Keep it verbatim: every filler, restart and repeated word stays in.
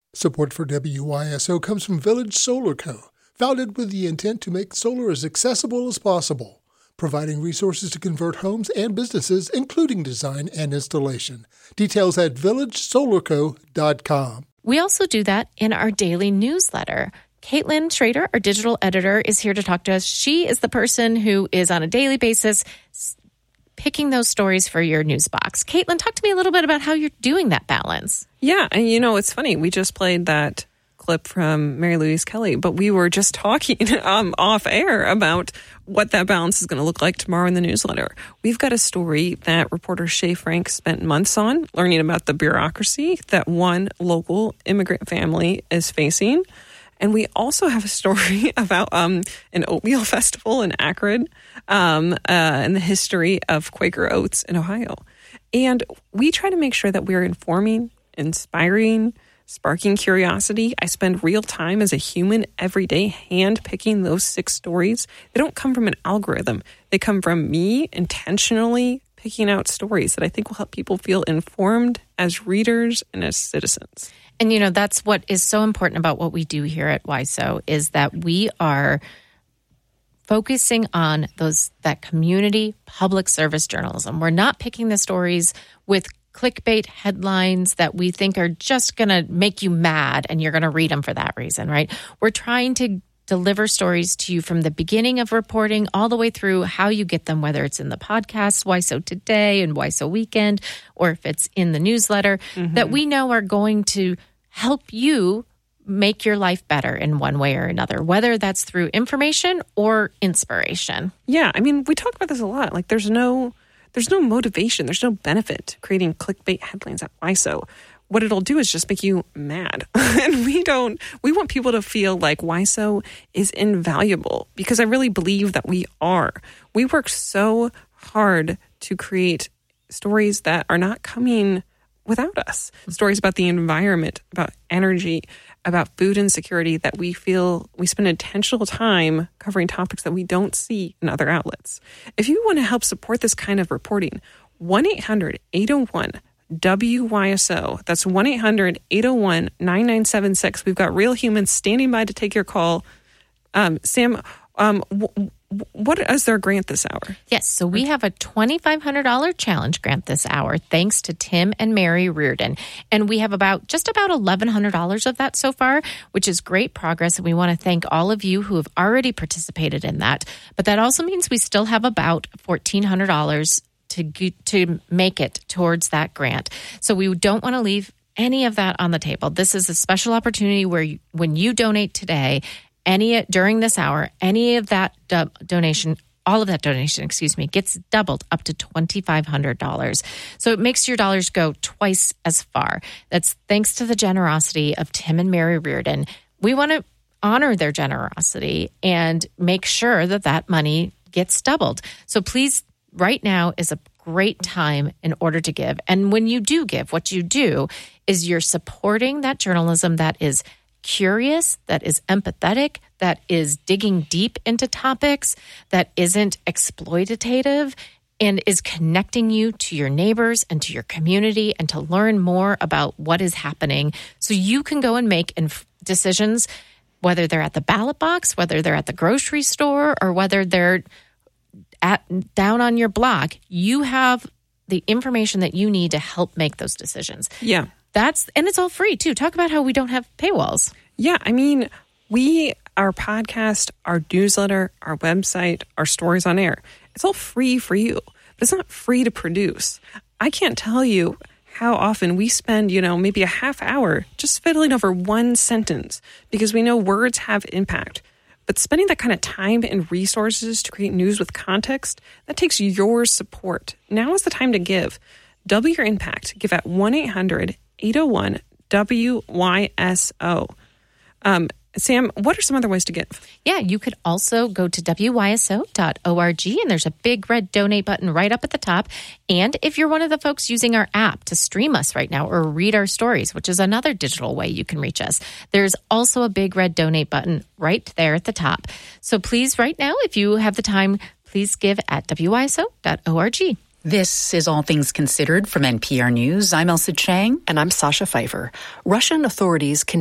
Support for W Y S O comes from Village Solar Co., founded with the intent to make solar as accessible as possible, providing resources to convert homes and businesses, including design and installation. Details at village solar co dot com. We also do that in our daily newsletter. Caitlin Schrader, our digital editor, is here to talk to us. She is the person who is on a daily basis picking those stories for your news box. Caitlin, talk to me a little bit about how you're doing that balance. Yeah, and you know, it's funny. We just played that clip from Mary Louise Kelly, but we were just talking um, off air about what that balance is going to look like tomorrow in the newsletter. We've got a story that reporter Shay Frank spent months on, learning about the bureaucracy that one local immigrant family is facing. And we also have a story about um, an oatmeal festival in Akron um, uh, and the history of Quaker Oats in Ohio. And we try to make sure that we're informing, inspiring, sparking curiosity. I spend real time as a human every day hand-picking those six stories. They don't come from an algorithm. They come from me intentionally picking out stories that I think will help people feel informed as readers and as citizens. And, you know, that's what is so important about what we do here at W Y S O is that we are focusing on those that community public service journalism. We're not picking the stories with clickbait headlines that we think are just going to make you mad and you're going to read them for that reason, right? We're trying to deliver stories to you from the beginning of reporting all the way through how you get them, whether it's in the podcast, W Y S O Today and W Y S O Weekend, or if it's in the newsletter, mm-hmm. that we know are going to help you make your life better in one way or another, whether that's through information or inspiration. Yeah, I mean, we talk about this a lot. Like, there's no there's no motivation, there's no benefit to creating clickbait headlines at W Y S O. What it'll do is just make you mad. And we don't, we want people to feel like W Y S O is invaluable, because I really believe that we are. We work so hard to create stories that are not coming without us. Stories about the environment, about energy, about food insecurity, that we feel we spend intentional time covering topics that we don't see in other outlets. If you want to help support this kind of reporting, one eight hundred eight oh one W Y S O. That's one eight hundred eight oh one nine nine seven six. We've got real humans standing by to take your call. Um, Sam, um, w- what is their grant this hour? Yes, so we have a twenty-five hundred dollars challenge grant this hour, thanks to Tim and Mary Reardon. And we have about just about eleven hundred dollars of that so far, which is great progress. And we want to thank all of you who have already participated in that. But that also means we still have about fourteen hundred dollars to to make it towards that grant. So we don't want to leave any of that on the table. This is a special opportunity where you, when you donate today, any during this hour, any of that do- donation, all of that donation, excuse me, gets doubled up to twenty-five hundred dollars. So it makes your dollars go twice as far. That's thanks to the generosity of Tim and Mary Reardon. We want to honor their generosity and make sure that that money gets doubled. So please, right now is a great time in order to give. And when you do give, what you do is you're supporting that journalism that is curious, that is empathetic, that is digging deep into topics, that isn't exploitative, and is connecting you to your neighbors and to your community and to learn more about what is happening so you can go and make inf- decisions, whether they're at the ballot box, whether they're at the grocery store, or whether they're at down on your block. You have the information that you need to help make those decisions. Yeah. That's, and it's all free too. Talk about how we don't have paywalls. Yeah. I mean, we, our podcast, our newsletter, our website, our stories on air, it's all free for you, but it's not free to produce. I can't tell you how often we spend, you know, maybe a half hour just fiddling over one sentence because we know words have impact. But spending that kind of time and resources to create news with context, that takes your support. Now is the time to give. Double your impact. Give at one eight hundred eight oh one W Y S O. Um, Sam, what are some other ways to give? Yeah, you could also go to W Y S O dot org, and there's a big red donate button right up at the top. And if you're one of the folks using our app to stream us right now or read our stories, which is another digital way you can reach us, there's also a big red donate button right there at the top. So please, right now, if you have the time, please give at W Y S O dot org. This is All Things Considered from N P R News. I'm Elsa Chang. And I'm Sasha Pfeiffer. Russian authorities can